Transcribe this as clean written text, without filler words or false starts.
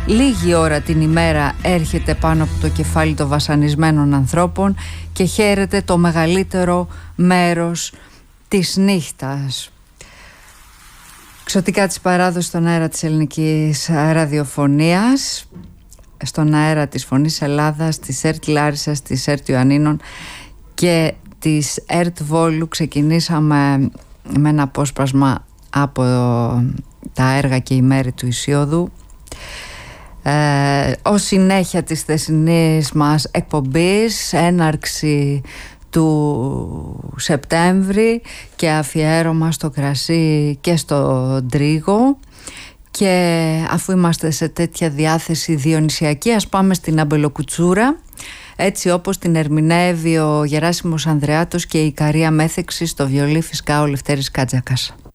λίγη ώρα την ημέρα έρχεται πάνω από το κεφάλι των βασανισμένων ανθρώπων και χαίρεται το μεγαλύτερο μέρος της νύχτας. Ξωτικά της παράδοσης στον αέρα της ελληνικής ραδιοφωνίας, στον αέρα της Φωνής Ελλάδας, της ΕΡΤ Λάρισσας, της ΕΡΤ Ιωαννίνων και της ΕΡΤ Βόλου. Ξεκινήσαμε με ένα απόσπασμα από τα έργα και η μέρη του Ησιώδου, ως συνέχεια της θεσινής μας εκπομπής, έναρξη του Σεπτέμβρη και αφιέρωμα στο κρασί και στο τρίγο. Και αφού είμαστε σε τέτοια διάθεση διονυσιακή, ας πάμε στην αμπελοκουτσούρα, έτσι όπως την ερμηνεύει ο Γεράσιμος Ανδρεάτος και η Ικαρία Μέθεξη, στο βιολί φυσικά ο Λευτέρης Κάτζακας.